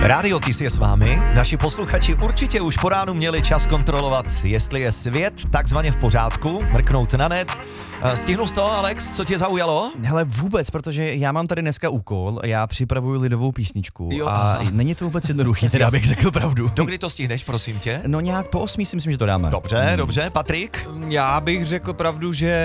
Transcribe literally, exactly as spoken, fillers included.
Rádio Kiss je s vámi. Naši posluchači určitě už po ránu měli čas kontrolovat, jestli je svět takzvaně v pořádku, mrknout na net. Stihnul jsi to, Alex? Co tě zaujalo? Hele, vůbec, protože já mám tady dneska úkol, já připravuju lidovou písničku Jo, a aha. není to vůbec jednoduchý, teda abych řekl pravdu. Dokdy to stihneš, prosím tě? No nějak po osmí si myslím, že to dáme. Dobře, dobře. Patrik? Já bych řekl pravdu, že